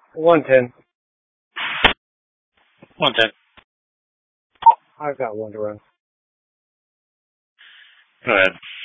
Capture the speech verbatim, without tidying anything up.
one ten. one ten. I've got one to run. Go ahead.